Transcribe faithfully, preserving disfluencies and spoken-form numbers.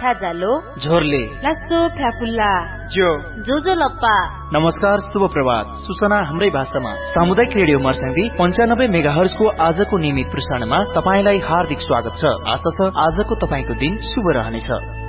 फ्या जालो झोरले लासो फ्याफुल्ला जो जो जो लप्पा। नमस्कार, शुभ प्रभात। सूचना हाम्रै भाषामा सामुदायिक रेडियो मर्स्याङ्दी पञ्चानब्बे मेगाहर्जको आजको नियमित प्रसारणमा तपाईलाई हार्दिक स्वागत छ। आशा छ आजको तपाईको दिन शुभ रहनेछ।